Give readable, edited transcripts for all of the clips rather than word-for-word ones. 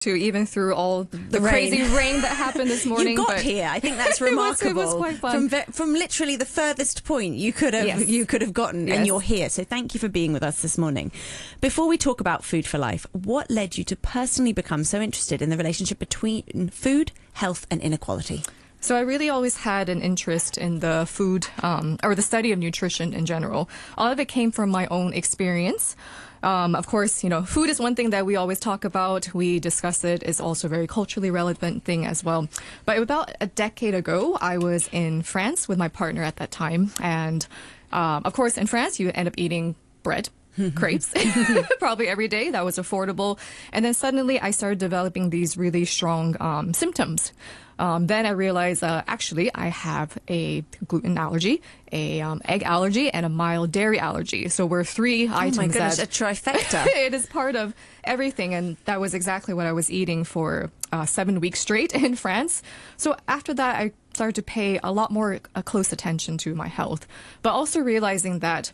to even through all the crazy rain that happened this morning. You got here. I think that's remarkable. It was quite fun. From literally the furthest point you could have gotten, and you're here. So thank you for being with us this morning. Before we talk about Food for Life, what led you to personally become so interested in the relationship between food, health, and inequality? So I really always had an interest in the food or the study of nutrition in general. All of it came from my own experience. Of course, food is one thing that we always talk about. We discuss it. It's also a very culturally relevant thing as well. But about a decade ago, I was in France with my partner at that time. And of course, in France, you end up eating bread. Crepes probably every day. That was affordable. And then suddenly I started developing these really strong symptoms. Then I realized actually I have a gluten allergy, a egg allergy, and a mild dairy allergy. So we're three items. Oh my goodness, a trifecta. It is part of everything. And that was exactly what I was eating for 7 weeks straight in France. So after that, I started to pay a lot more close attention to my health, but also realizing that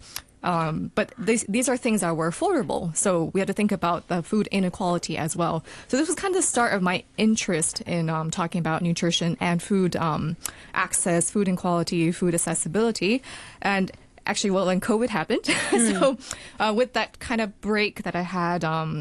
but these are things that were affordable. So we had to think about the food inequality as well. So this was kind of the start of my interest in talking about nutrition and food access, food inequality, food accessibility. And actually, well, when COVID happened, so with that kind of break that I had,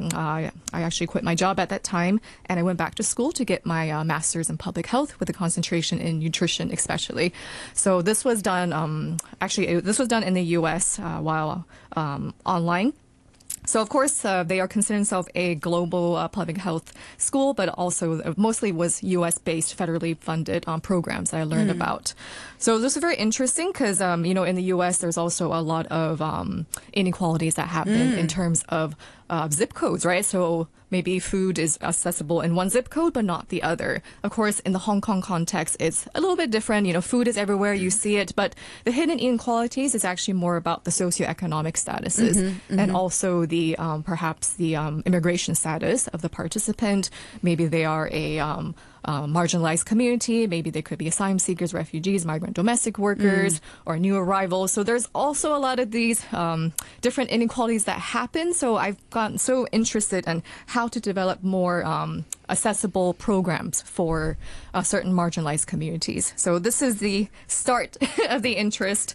I actually quit my job at that time, and I went back to school to get my master's in public health with a concentration in nutrition, especially. So this was done, this was done in the U.S. While online. So, of course, they are considering themselves a global public health school, but also mostly was U.S.-based, federally funded programs that I learned about. So this is very interesting because, in the U.S., there's also a lot of inequalities that happen in terms of zip codes, right? So maybe food is accessible in one zip code, but not the other. Of course, in the Hong Kong context, it's a little bit different. Food is everywhere, you see it, but the hidden inequalities is actually more about the socioeconomic statuses and also the perhaps the immigration status of the participant. Maybe they are a marginalized community. Maybe they could be asylum seekers, refugees, migrant domestic workers, or new arrivals. So there's also a lot of these different inequalities that happen. So I've gotten so interested in how to develop more accessible programs for certain marginalized communities. So this is the start of the interest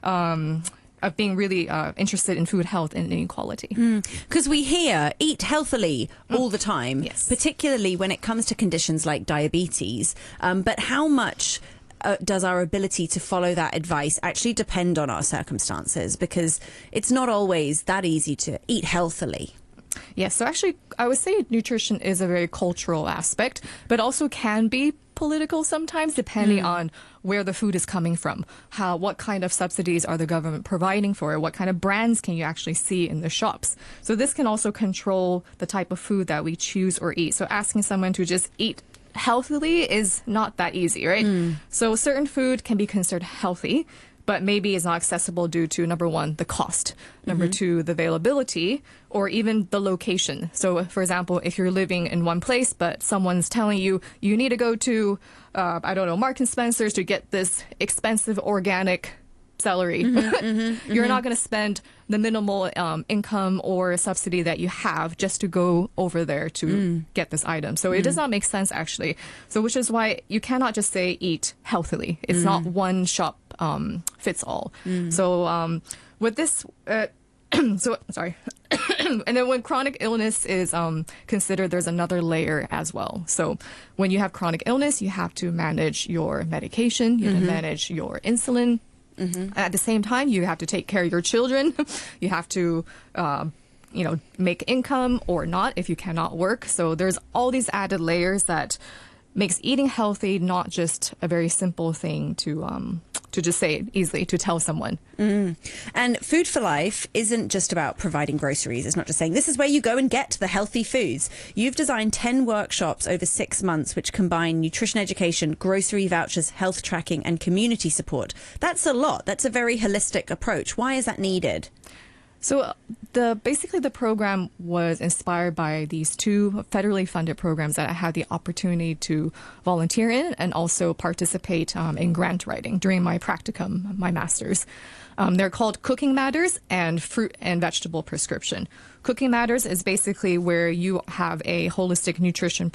of being really interested in food, health, and inequality. Because we hear eat healthily all the time, particularly when it comes to conditions like diabetes. But how much does our ability to follow that advice actually depend on our circumstances? Because it's not always that easy to eat healthily. Yes, so actually, I would say nutrition is a very cultural aspect, but also can be political sometimes, depending on where the food is coming from. What kind of subsidies are the government providing for it? What kind of brands can you actually see in the shops? So this can also control the type of food that we choose or eat. So asking someone to just eat healthily is not that easy, right? So certain food can be considered healthy, but maybe it's not accessible due to, number one, the cost, number two, the availability, or even the location. So, for example, if you're living in one place, but someone's telling you, you need to go to, Marks and Spencer's to get this expensive organic celery. You're not going to spend the minimal income or subsidy that you have just to go over there to get this item. So it does not make sense, actually. So which is why you cannot just say eat healthily. It's not one shop fits all. So with this, sorry. And then when chronic illness is considered, there's another layer as well. So when you have chronic illness, you have to manage your medication, you have to manage your insulin. At the same time, you have to take care of your children. You have to, make income or not if you cannot work. So there's all these added layers that makes eating healthy not just a very simple thing to just say it easily, to tell someone. And Food for Life isn't just about providing groceries. It's not just saying this is where you go and get the healthy foods. You've designed 10 workshops over 6 months which combine nutrition education, grocery vouchers, health tracking and community support. That's a lot. That's a very holistic approach. Why is that needed? So basically the program was inspired by these two federally funded programs that I had the opportunity to volunteer in and also participate in grant writing during my practicum, my master's. They're called Cooking Matters and Fruit and Vegetable Prescription. Cooking Matters is basically where you have a holistic nutrition